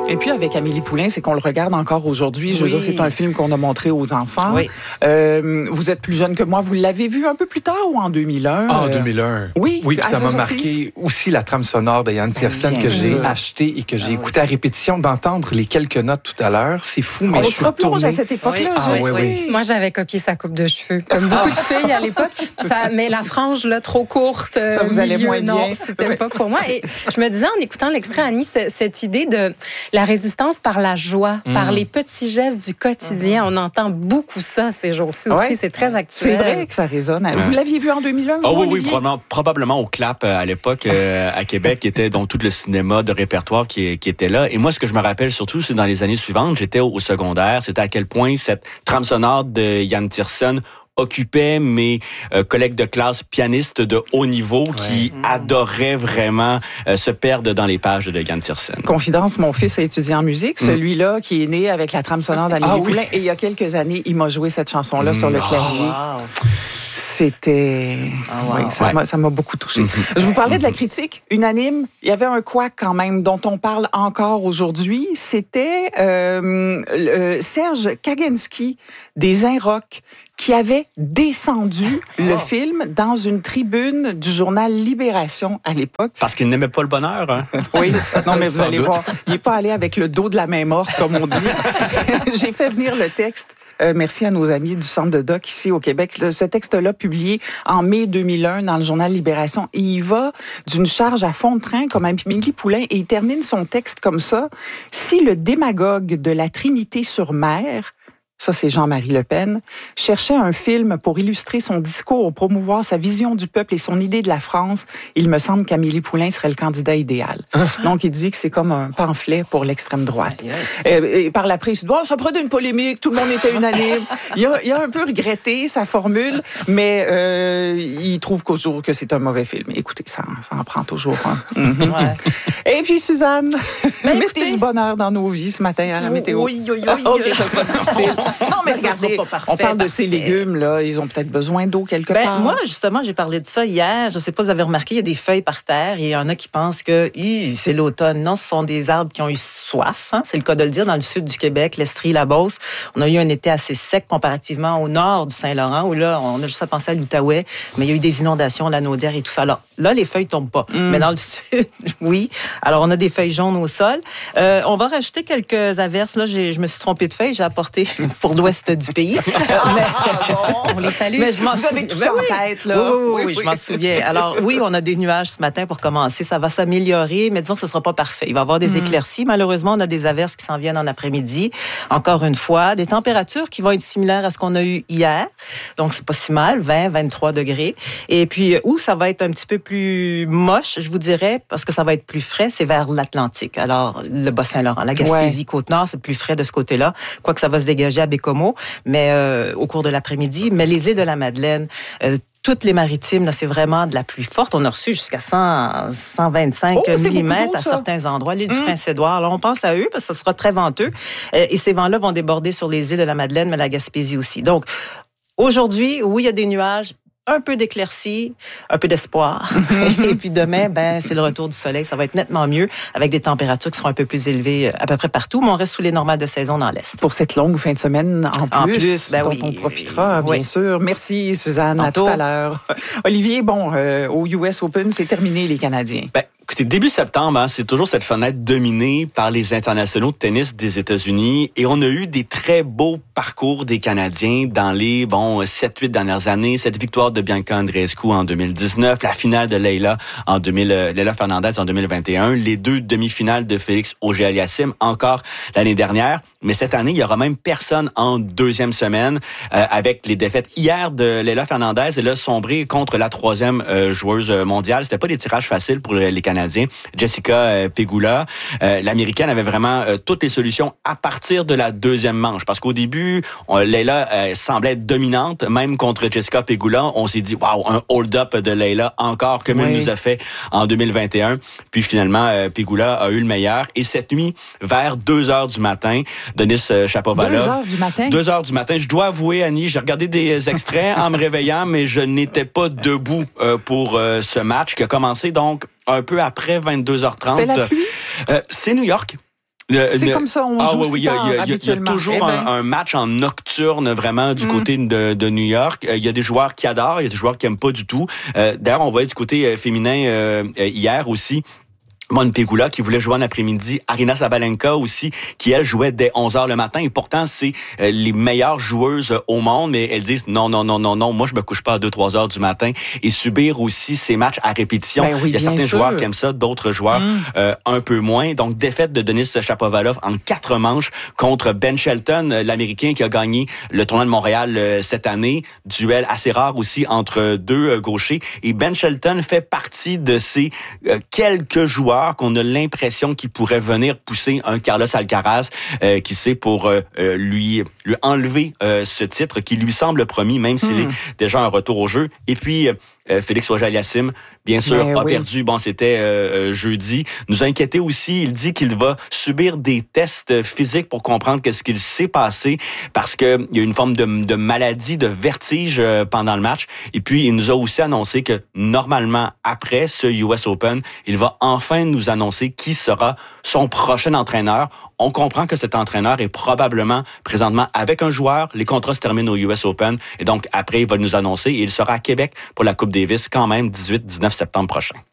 Et puis avec Amélie Poulain, c'est qu'on le regarde encore aujourd'hui. Je veux dire, c'est un film qu'on a montré aux enfants. Oui. Vous êtes plus jeune que moi. Vous l'avez vu un peu plus tard ou en 2001? En 2001. Oui. Oui, puis ça m'a marqué aussi la trame sonore de Yann Tiersen que j'ai acheté et que j'ai écouté à répétition. D'entendre les quelques notes tout à l'heure, c'est fou, mais je suis replonge à cette époque-là. Oui. Moi, j'avais copié sa coupe de cheveux, comme beaucoup de filles à l'époque. Mais la frange là, trop courte, ça vous allait moins bien. Non, c'était pas pour moi. Et je me disais en écoutant l'extrait, Annie, cette idée de la résistance par la joie, par les petits gestes du quotidien. On entend beaucoup ça ces jours-ci aussi. C'est très actuel. C'est vrai que ça résonne. Vous l'aviez vu en 2001? Oui, probablement au Clap à l'époque à Québec, qui était donc tout le cinéma de répertoire qui était là. Et moi, ce que je me rappelle surtout, c'est dans les années suivantes, j'étais au secondaire, c'était à quel point cette trame sonore de Yann Tiersen occupait mes collègues de classe pianistes de haut niveau qui adoraient vraiment se perdre dans les pages de Yann Tiersen. Confidence, mon fils a étudié en musique, celui-là qui est né avec la trame sonore d'Amélie Poulain. Et il y a quelques années, il m'a joué cette chanson-là sur le clavier. C'était... ça m'a beaucoup touché. Je vous parlais de la critique unanime. Il y avait un couac quand même dont on parle encore aujourd'hui. C'était Serge Kaganski des Inrocks qui avait descendu le film dans une tribune du journal Libération à l'époque. Parce qu'il n'aimait pas le bonheur, hein? Oui, non, mais vous allez voir, il n'est pas allé avec le dos de la main morte, comme on dit. J'ai fait venir le texte. Merci à nos amis du Centre de Doc ici au Québec. Ce texte-là, publié en mai 2001 dans le journal Libération, et il va d'une charge à fond de train comme Amélie Poulain, et il termine son texte comme ça. Si le démagogue de la Trinité-sur-Mer, ça c'est Jean-Marie Le Pen, cherchait un film pour illustrer son discours, promouvoir sa vision du peuple et son idée de la France, il me semble qu'Amélie Poulain serait le candidat idéal. Donc il dit que c'est comme un pamphlet pour l'extrême droite. Et par la presse, ça prenait une polémique, tout le monde était unanime. Il a un peu regretté sa formule, mais il trouve que c'est un mauvais film. Écoutez, ça en prend toujours un. Et puis Suzanne, mettez du bonheur dans nos vies ce matin à la météo. Oui. OK, ça sera difficile. Non, mais regardez, on parle de ces légumes, là. Ils ont peut-être besoin d'eau quelque part. Moi, justement, j'ai parlé de ça hier. Je ne sais pas si vous avez remarqué, il y a des feuilles par terre. Et il y en a qui pensent que c'est l'automne. Non, ce sont des arbres qui ont eu soif. Hein? C'est le cas de le dire. Dans le sud du Québec, l'Estrie, la Beauce, on a eu un été assez sec comparativement au nord du Saint-Laurent, où là, on a juste à penser à l'Outaouais. Mais il y a eu des inondations, la Naudière et tout ça. Alors là, les feuilles tombent pas. Mais dans le sud, oui. Alors, on a des feuilles jaunes au sol. On va rajouter quelques averses. Là, je me suis trompée de feuilles. J'ai apporté pour l'ouest du pays. On les salue. Mais vous avez tout ça en tête, là. Oui, je m'en souviens. Alors, oui, on a des nuages ce matin pour commencer. Ça va s'améliorer, mais disons que ce ne sera pas parfait. Il va y avoir des éclaircies. Malheureusement, on a des averses qui s'en viennent en après-midi. Encore une fois, des températures qui vont être similaires à ce qu'on a eu hier. Donc, c'est pas si mal, 20, 23 degrés. Et puis, où ça va être un petit peu plus moche, je vous dirais, parce que ça va être plus frais, c'est vers l'Atlantique. Alors, le Bas-Saint-Laurent, la Gaspésie, Côte-Nord, c'est plus frais de ce côté-là. Quoique ça va se dégager à Bécomo, mais au cours de l'après-midi. Mais les îles de la Madeleine, toutes les maritimes, là, c'est vraiment de la pluie forte. On a reçu jusqu'à 125 millimètres à certains endroits. L'île du Prince-Édouard, là, on pense à eux parce que ça sera très venteux. Et ces vents-là vont déborder sur les îles de la Madeleine, mais la Gaspésie aussi. Donc, aujourd'hui, oui, il y a des nuages, un peu d'éclaircie, un peu d'espoir. Et puis demain, c'est le retour du soleil. Ça va être nettement mieux avec des températures qui seront un peu plus élevées à peu près partout, mais on reste sous les normales de saison dans l'Est. Pour cette longue fin de semaine en plus dont on profitera, bien sûr. Merci, Suzanne. À tout à l'heure. Olivier, au US Open, c'est terminé, les Canadiens. Écoutez, début septembre, c'est toujours cette fenêtre dominée par les internationaux de tennis des États-Unis et on a eu des très beaux parcours des Canadiens dans les 7-8 dernières années. Cette victoire de Bianca Andreescu en 2019, la finale de Leila Fernandez en 2021, les 2 demi-finales de Félix Auger-Aliassime encore l'année dernière. Mais cette année, il n'y aura même personne en deuxième semaine avec les défaites hier de Leila Fernandez. Elle a sombré contre la 3e joueuse mondiale. C'était pas des tirages faciles pour les Canadiens. Jessica Pegula, l'Américaine, avait vraiment toutes les solutions à partir de la 2e manche. Parce qu'au début, Leila semblait être dominante, même contre Jessica Pegula. On s'est dit, waouh, un hold-up de Leila encore, comme elle nous a fait en 2021. Puis finalement, Pegula a eu le meilleur. Et cette nuit, vers 2h du matin, Denis Shapovalov. 2h du matin? 2h du matin. Je dois avouer, Annie, j'ai regardé des extraits en me réveillant, mais je n'étais pas debout pour ce match qui a commencé donc un peu après 22h30. C'était la pluie? C'est New York. C'est comme ça, on joue oui, il y a toujours un match en nocturne vraiment du côté de New York. Il y a des joueurs qui adorent, il y a des joueurs qui aiment pas du tout. D'ailleurs, on voyait du côté féminin hier aussi. Mon Pegula qui voulait jouer en après-midi, Arina Sabalenka aussi qui elle jouait dès 11h le matin et pourtant c'est les meilleures joueuses au monde mais elles disent non, moi je me couche pas à 2-3 heures du matin et subir aussi ces matchs à répétition. Il y a certains joueurs qui aiment ça, d'autres joueurs un peu moins. Donc défaite de Denis Shapovalov en 4 manches contre Ben Shelton, l'Américain qui a gagné le tournoi de Montréal cette année. Duel assez rare aussi entre deux gauchers et Ben Shelton fait partie de ces quelques joueurs qu'on a l'impression qu'il pourrait venir pousser un Carlos Alcaraz, qui sait pour lui enlever ce titre qui lui semble promis, même s'il est déjà un retour au jeu. Et puis Félix Auger-Aliassime, bien sûr, a perdu. Bon, c'était jeudi. Nous a inquiété aussi. Il dit qu'il va subir des tests physiques pour comprendre qu'est-ce qu'il s'est passé parce que il y a une forme de maladie, de vertige pendant le match. Et puis, il nous a aussi annoncé que normalement, après ce US Open, il va enfin nous annoncer qui sera son prochain entraîneur. On comprend que cet entraîneur est probablement présentement avec un joueur. Les contrats se terminent au US Open. Et donc, après, il va nous annoncer et il sera à Québec pour la Coupe Davis quand même 18-19 septembre prochain.